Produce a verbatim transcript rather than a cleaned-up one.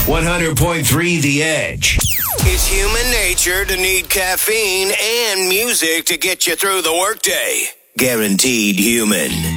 one hundred point three The Edge. It's human nature to need caffeine and music to get you through the workday. Guaranteed human.